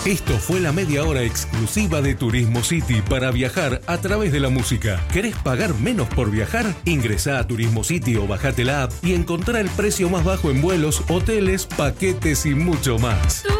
Esto fue la media hora exclusiva de Turismo City para viajar a través de la música. ¿Querés pagar menos por viajar? Ingresá a Turismo City o bajate la app y encontrá el precio más bajo en vuelos, hoteles, paquetes y mucho más.